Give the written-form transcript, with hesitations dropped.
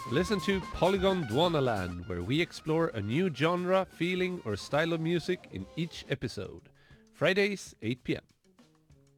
Listen to Polygon Dwanaland, where we explore a new genre, feeling or style of music in each episode. Fridays, 8 p.m.